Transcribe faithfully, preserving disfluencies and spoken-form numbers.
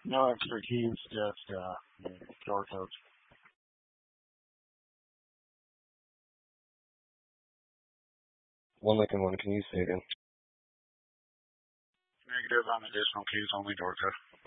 No extra keys, just uh, door codes. One Lincoln One, can you say again? Negative on additional keys, only door code.